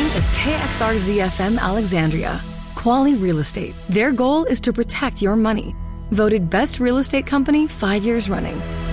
name is KXRZ-FM Alexandria. Quali Real Estate. Their goal is to protect your money. Voted Best Real Estate Company 5 years running.